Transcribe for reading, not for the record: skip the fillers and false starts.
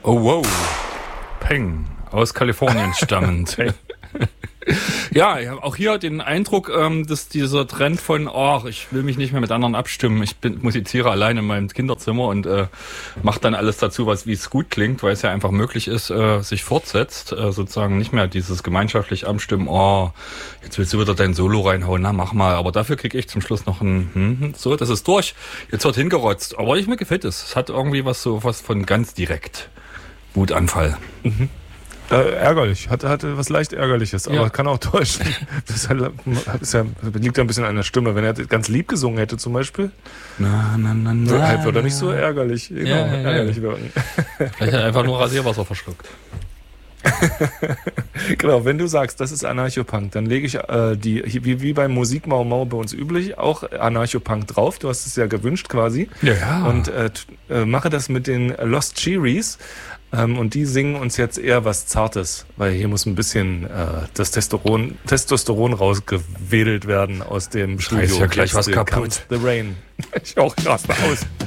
Oh, wow. Peng. Aus Kalifornien stammend. Ja, ich habe auch hier den Eindruck, dass dieser Trend von, ich will mich nicht mehr mit anderen abstimmen, musiziere allein in meinem Kinderzimmer und mache dann alles dazu, wie es gut klingt, weil es ja einfach möglich ist, sich fortsetzt, sozusagen nicht mehr dieses gemeinschaftlich abstimmen, jetzt willst du wieder dein Solo reinhauen, na mach mal, aber dafür kriege ich zum Schluss noch so, das ist durch, jetzt wird hingerotzt, aber mir gefällt es, es hat irgendwie was von ganz direkt, Wutanfall. Mhm. Ärgerlich, hatte was leicht Ärgerliches, aber kann auch täuschen. Das liegt ja ein bisschen an der Stimme. Wenn er ganz lieb gesungen hätte zum Beispiel, würde er nicht so ärgerlich, ärgerlich wirken. Vielleicht hat er einfach nur Rasierwasser verschluckt. Genau, wenn du sagst, das ist Anarchopunk, dann lege ich wie beim Musik Mau Mau bei uns üblich, auch Anarchopunk drauf. Du hast es ja gewünscht quasi. Ja. Und mache das mit den Lost Cherries. Und die singen uns jetzt eher was Zartes, weil hier muss ein bisschen das Testosteron rausgewedelt werden aus dem Studio. Ist ja gleich was kaputt. The Rain. Ich auch raste aus.